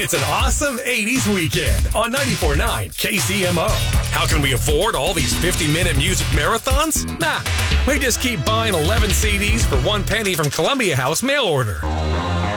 It's an awesome 80s weekend on 94.9 KCMO. How can we afford all these 50-minute music marathons? Nah, we just keep buying 11 CDs for 1 penny from Columbia House mail order.